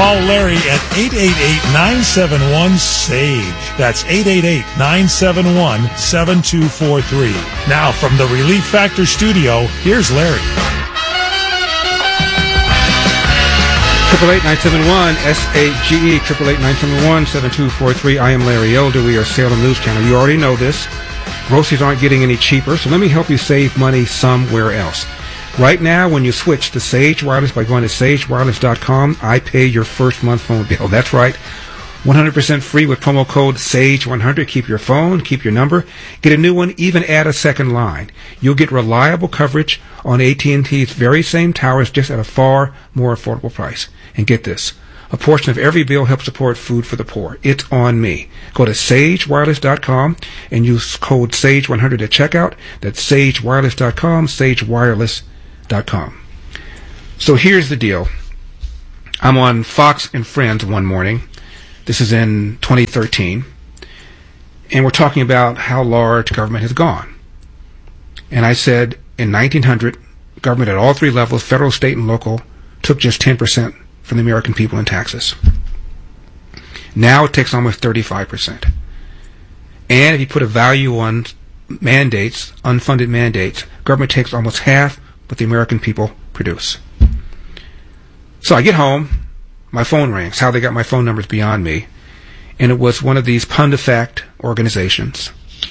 Call Larry at 888-971-SAGE. That's 888-971-7243. Now from the Relief Factor studio, here's Larry. 888-971-SAGE, 888-971-7243. I am Larry Elder. We are Salem News Channel. You already know this. Groceries aren't getting any cheaper, so let me help you save money somewhere else. Right now, when you switch to Sage Wireless by going to sagewireless.com, I pay your first month phone bill. That's right. 100% free with promo code SAGE100. Keep your phone, keep your number, get a new one, even add a second line. You'll get reliable coverage on AT&T's very same towers, just at a far more affordable price. And get this, a portion of every bill helps support food for the poor. It's on me. Go to sagewireless.com and use code SAGE100 at checkout. That's sagewireless.com, sagewireless.com. So here's the deal. I'm on Fox and Friends one morning. This is in 2013. And we're talking about how large government has gone. And I said in 1900, government at all three levels, federal, state, and local, took just 10% from the American people in taxes. Now it takes almost 35%. And if you put a value on mandates, unfunded mandates, government takes almost half what the American people produce. So I get home, my phone rings. How they got my phone number is beyond me. And it was one of these PundaFact organizations.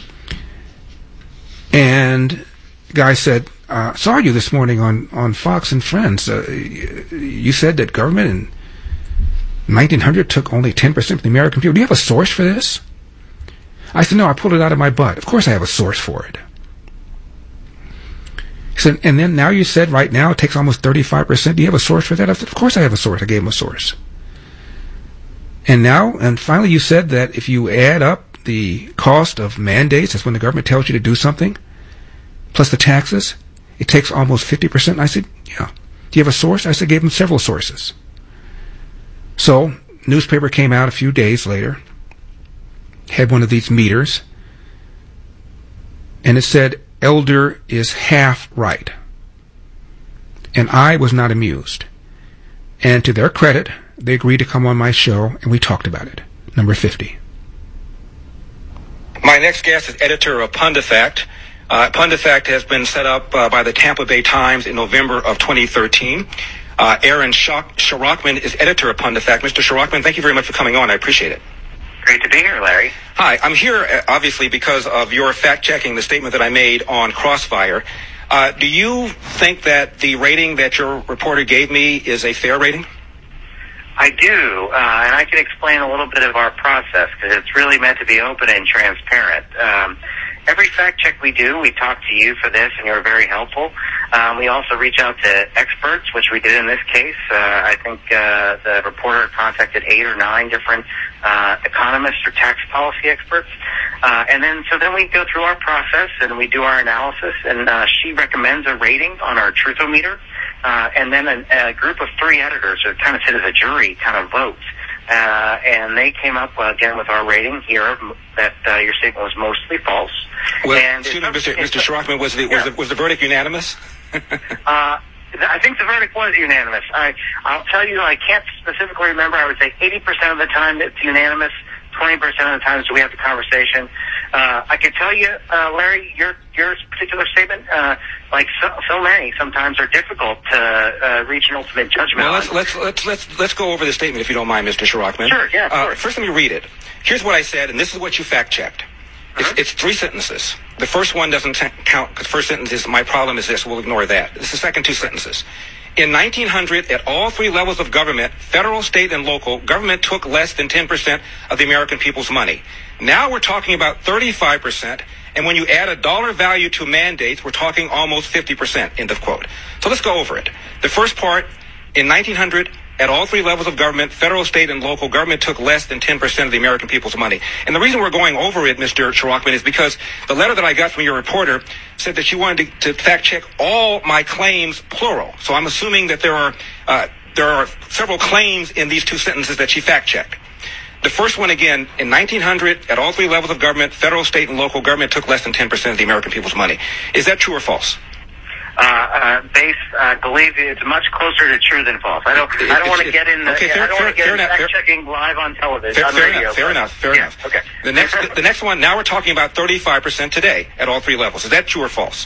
And the guy said, saw you this morning on Fox and Friends. You said that government in 1900 took only 10% of the American people. Do you have a source for this? I said, no, I pulled it out of my butt. Of course I have a source for it. He said, and then now you said right now it takes almost 35%. Do you have a source for that? I said, of course I have a source. I gave him a source. And finally you said that if you add up the cost of mandates, that's when the government tells you to do something, plus the taxes, it takes almost 50%. I said, yeah. Do you have a source? I said, gave him several sources. So, newspaper came out a few days later, had one of these meters, and it said, Elder is half right. And I was not amused. And to their credit, they agreed to come on my show, and we talked about it. Number 50. My next guest is editor of PundaFact. PundaFact has been set up by the Tampa Bay Times in November of 2013. Aaron Shirachman is editor of PundaFact. Mr. Shirachman, thank you very much for coming on. I appreciate it. Great to be here, Larry. Hi, I'm here obviously because of your fact-checking the statement that I made on Crossfire. Do you think that the rating that your reporter gave me is a fair rating? I do, and I can explain a little bit of our process because it's really meant to be open and transparent. Every fact check we do, we talk to you for this, and you're very helpful. We also reach out to experts, which we did in this case. I think the reporter contacted 8 or 9 different economists or tax policy experts. And then we go through our process, and we do our analysis, and she recommends a rating on our Truthometer. And then a group of 3 editors, or kind of sit as a jury, kind of votes. And they came up, again, with our rating here that your statement was mostly false. Well, and excuse me, Mr. Shirachman, was the verdict unanimous? I think the verdict was unanimous. I'll tell you, I can't specifically remember. I would say 80% of the time it's unanimous. 20% of the times we have the conversation. I can tell you, Larry, your particular statement, like so many, sometimes are difficult to reach an ultimate judgment. Well, let's go over the statement if you don't mind, Mr. Shirachman. Sure, yeah, of course. First, let me read it. Here's what I said, and this is what you fact-checked. It's 3 sentences. The first one doesn't count because the first sentence is, my problem is this. We'll ignore that. It's the second 2 sentences. In 1900, at all 3 levels of government, federal, state, and local, government took less than 10% of the American people's money. Now we're talking about 35%, and when you add a dollar value to mandates, we're talking almost 50%, end of quote. So let's go over it. The first part, in 1900, at all 3 levels of government, federal, state, and local, government took less than 10% of the American people's money. And the reason we're going over it, Mr. Shirachman, is because the letter that I got from your reporter said that you wanted to fact-check all my claims, plural. So I'm assuming that there are several claims in these 2 sentences that she fact-checked. The first one, again, in 1900, at all 3 levels of government, federal, state, and local, government took less than 10% of the American people's money. Is that true or false? Base, believe it's much closer to true than false. I don't want to get in the. I don't want to get in fact checking live on television, on radio. Fair enough. Okay. The next one. Now we're talking about 35% today at all three levels. Is that true or false?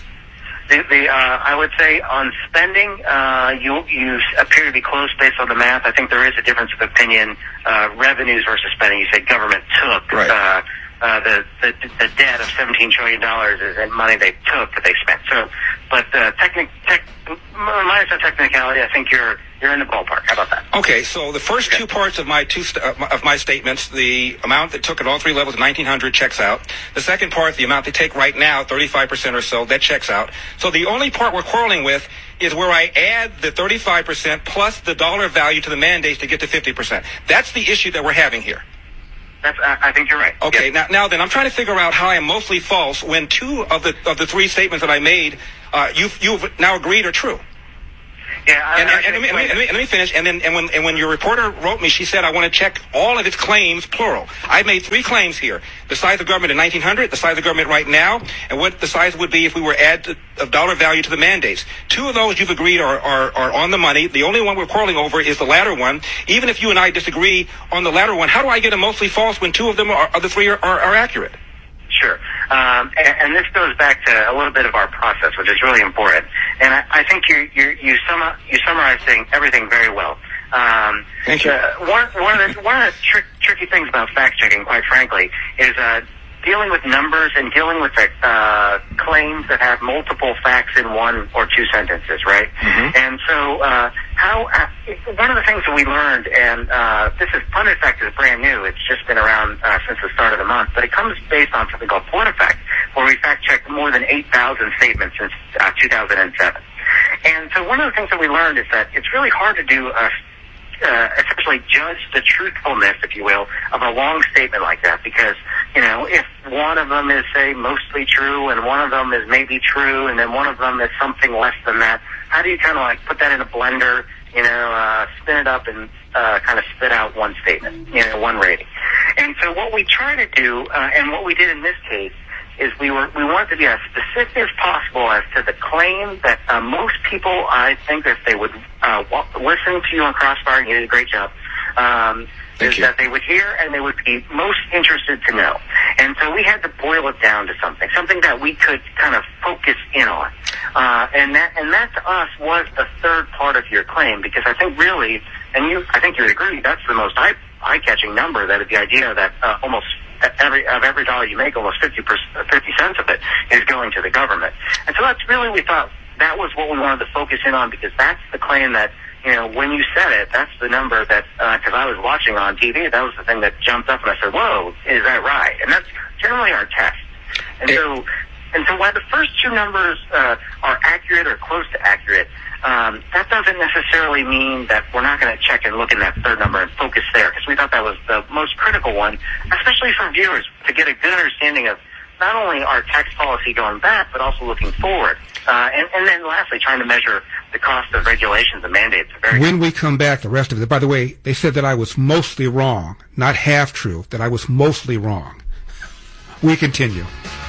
I would say on spending, you appear to be close based on the math. I think there is a difference of opinion. Revenues versus spending. You said government took. Right. The debt of $17 trillion is money they took that they spent. So, but minus the technicality, I think you're in the ballpark. How about that? Okay, so the first two parts of my statements, the amount that took at all three levels, 1,900, checks out. The second part, the amount they take right now, 35% or so, that checks out. So the only part we're quarreling with is where I add the 35% plus the dollar value to the mandates to get to 50%. That's the issue that we're having here. I think you're right. Okay, yes. now then, I'm trying to figure out how I am mostly false when two of the three statements that I made, you've now agreed are true. Yeah, let me finish. And when your reporter wrote me, she said I want to check all of its claims, plural. I made three claims here: the size of government in 1900, the size of government right now, and what the size would be if we were add of dollar value to the mandates. Two of those you've agreed are on the money. The only one we're quarreling over is the latter one. Even if you and I disagree on the latter one, how do I get a mostly false when two of them of the three are accurate? Sure. And this goes back to a little bit of our process, which is really important. And I think you summarizing everything very well. Thank you. One of the tricky things about fact checking, quite frankly, is dealing with numbers and dealing with claims that have multiple facts in one or two sentences, right? Mm-hmm. And so, one of the things that we learned, and this is PolitiFact is brand new. It's just been around since the start of the month, but it comes based on something called PolitiFact, where we fact checked more than 8,000 statements since 2007. And so, one of the things that we learned is that it's really hard to do essentially judge the truthfulness, if you will, of a long statement like that, because, if one of them is, say, mostly true, and one of them is maybe true, and then one of them is something less than that, how do you kind of put that in a blender, spin it up and kind of spit out one statement, one rating? And so what we try to do, and what we did in this case, is we wanted to be as specific as possible as to the claim that most people, I think, if they would listen to you on Crossfire, and you did a great job, that they would hear and they would be most interested to know. And so we had to boil it down to something that we could kind of focus in on. And that to us was the third part of your claim, because I think really, I think you would agree, that's the most eye-catching number, that is the idea that almost every dollar you make, almost 50 cents of it is going to the government. And so that's really, we thought that was what we wanted to focus in on, because that's the claim that, when you said it, that's the number that, because I was watching on TV, that was the thing that jumped up, and I said, whoa, is that right? And that's generally our test. And so while the first two numbers are accurate or close to accurate, that doesn't necessarily mean that we're not going to check and look in that third number and focus there, because we thought that was the most critical one, especially for viewers, to get a good understanding of not only our tax policy going back, but also looking forward. And then lastly, trying to measure the cost of regulations and mandates. When we come back, the rest of it, by the way, they said that I was mostly wrong, not half true, that I was mostly wrong. We continue.